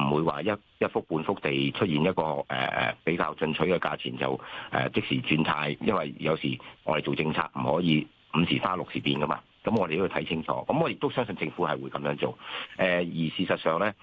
唔會話一幅半幅地出現一個比較進取嘅價錢就即時轉態，因為有時我哋做政策唔可以5時花6時變噶嘛。咁我哋都要睇清楚。咁我亦都相信政府係會咁樣做。而事實上咧，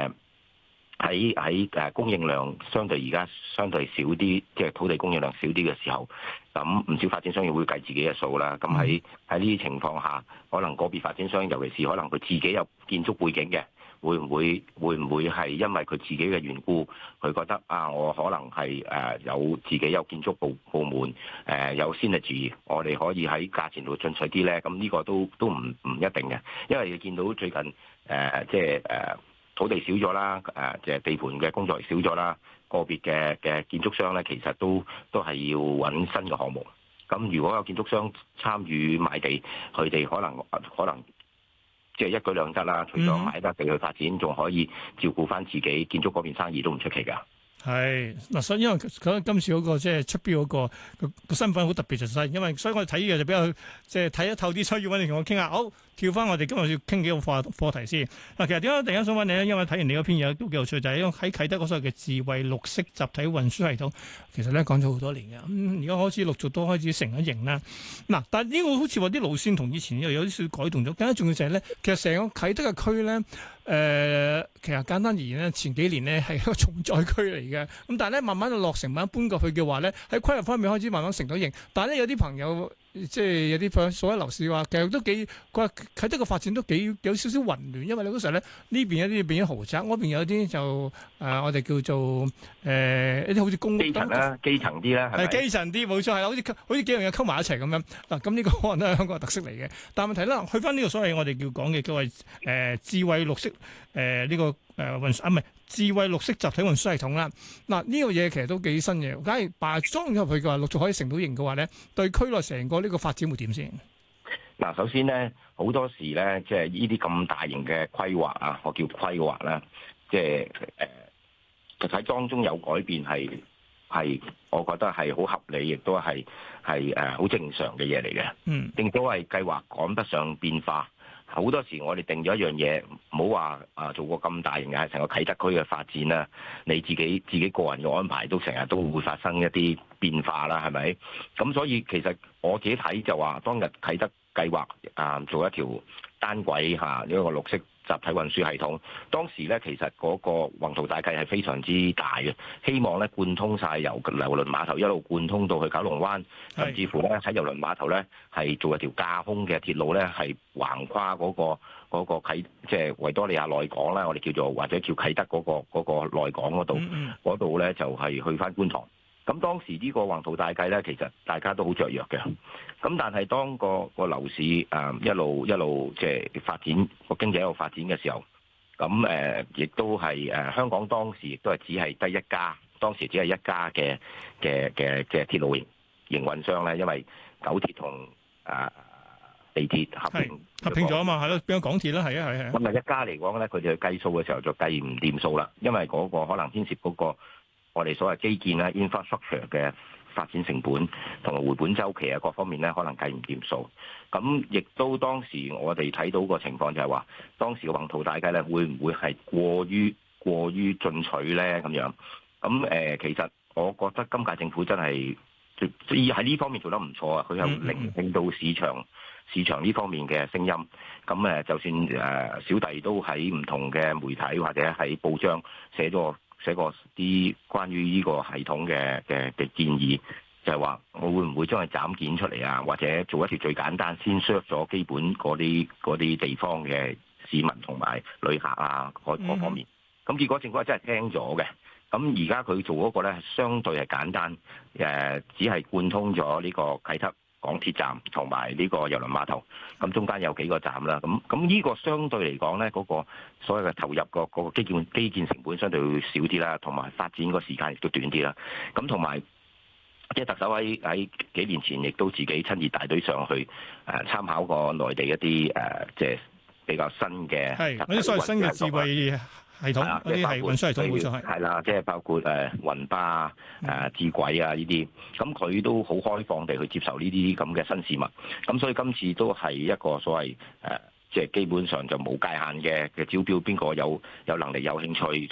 喺供應量相對而家相對少啲，即係土地供應量少啲嘅時候，咁唔少發展商亦會計自己嘅數啦。咁喺呢啲情況下，可能個別發展商，尤其是可能佢自己有建築背景嘅，會唔會係因為佢自己嘅緣故，佢覺得啊，我可能係有自己有建築部門有 synergy，我哋可以喺價錢度進取啲咧。咁呢個都唔一定嘅，因為你見到最近土地少咗啦，即係地盤嘅工作少咗啦，個別嘅建築商咧，其實都係要揾新嘅項目。咁如果有建築商參與買地，佢哋可能即係一舉兩得啦。除咗買得地去發展，仲可以照顧翻自己建築嗰邊生意，都唔出奇㗎。 係嗱，所以因為佢今次嗰個即係出標嗰個身份好特別就係，因為所以我哋睇嘅就比較即係睇得透啲，所以要揾你同我傾下。好，跳翻我哋今日要傾幾個課題先。嗱，其實點解突然間想揾你咧？因為睇完你嗰篇嘢都幾有趣，就係因為喺啟德嗰所謂嘅智慧綠色集體運輸系統，其實咧講咗好多年嘅。而家開始陸續都開始成咗型啦。嗱，但係呢個好似話啲路線同以前又有啲少改動咗。更加重要就係咧，其實成個啟德嘅區咧。其實簡單而言咧，前幾年咧係一個重災區嚟嘅，咁但係咧慢慢落成，慢慢搬過去嘅話咧，喺規劃方面開始慢慢成到型。但係咧有啲朋友即係有啲所謂樓市話，其實都幾佢話啟德嘅發展都幾有少少混亂，因為你嗰時候咧呢邊有啲變咗豪宅，嗰邊有啲就我哋叫做一啲好似公屋基層啦，基層啲啦，係基層啲冇錯，係好似幾樣嘢溝埋一齊咁樣嗱。咁呢個可能都係香港嘅特色嚟嘅。但係問題咧，去翻呢個所謂我哋叫講嘅叫係智慧綠色呢個運輸唔係智慧綠色集體運輸系統啦。嗱，呢個嘢其實都幾新嘅。假如擺裝入去嘅話，陸續可以成到型嘅話咧，對區內成個呢個發展會點先？ 嗱，首先咧，好多時咧，即係呢啲咁大型嘅規劃啊，我叫規劃啦，即係喺當中有改變係，我覺得係好合理，亦都係好正常嘅嘢嚟嘅。正所謂計劃趕不上變化。好多時我哋定咗一樣嘢，唔好話做過咁大型嘅成個啟德區嘅發展啦，你自己個人嘅安排都成日都會發生一啲變化啦，係咪？咁所以其實我自己睇就話，當日啟德計劃做一條單軌呢個綠色集體運輸系統，當時咧其實嗰個宏圖大計係非常之大嘅，希望咧貫通晒由郵輪碼頭一路貫通到去九龍灣，甚至乎咧喺郵輪碼頭咧係做一條架空嘅鐵路咧，係橫跨嗰個啟即係維多利亞內港啦，我哋叫做或者叫啟德嗰個內港嗰度咧就係去翻觀塘。咁當時呢個宏圖大計咧，其實大家都好雀躍嘅。咁但係當個樓市一路即係發展個經濟一路發展嘅時候，咁亦都係香港當時亦都係只係得一家，當時只係一家嘅鐵路營運商咧，因為九鐵同地鐵合併咗啊嘛，係咯，變咗港鐵啦，係啊係啊。 咁一家嚟講咧，佢哋去計數嘅時候就計唔掂數啦，因為嗰個可能牽涉嗰個我哋所謂基建啦 infrastructure 嘅發展成本同埋回本週期啊各方面咧，可能計唔掂數。咁亦都當時我哋睇到個情況就係話，當時嘅宏圖大計咧，會唔會係過於進取咧咁樣？咁其實我覺得今屆政府真係喺呢方面做得唔錯啊！佢有聆聽到市場呢方面嘅聲音。咁就算小弟都喺唔同嘅媒體或者喺報章寫過啲關於呢個系統嘅建議，就係話我會唔會將佢斬件出嚟啊，或者做一條最簡單，先 serve 咗基本嗰啲地方嘅市民同埋旅客啊嗰方面。咁結果政府係真係聽咗嘅。咁而家佢做嗰個咧，相對係簡單，只係貫通咗呢個啟德港鐵站同埋呢個郵輪碼頭，咁中間有幾個站啦。咁呢個相對嚟講咧，嗰個所謂嘅投入個基建成本相對會少啲啦，同埋發展個時間亦都短啲啦。咁同埋即係特首喺幾年前亦都自己親自帶隊上去參考過內地一啲即係比較新嘅嗰啲所謂新嘅智慧系統，嗰啲係運輸系統冇錯係啦，即係包括雲巴智軌啊呢啲，咁佢都好開放地去接受呢啲咁嘅新事物，咁所以今次都係一個所謂即係基本上就冇界限嘅招標，邊個有能力有興趣